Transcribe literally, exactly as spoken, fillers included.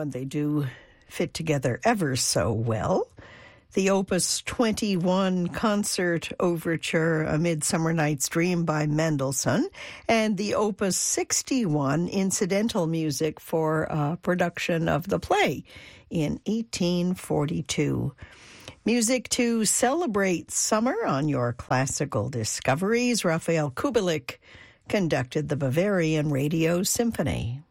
and they do fit together ever so well. The Opus twenty-one Concert Overture, A Midsummer Night's Dream by Mendelssohn, and the Opus sixty-one Incidental Music for a production of the play in eighteen forty-two. Music to celebrate summer on your classical discoveries. Rafael Kubelik conducted the Bavarian Radio Symphony.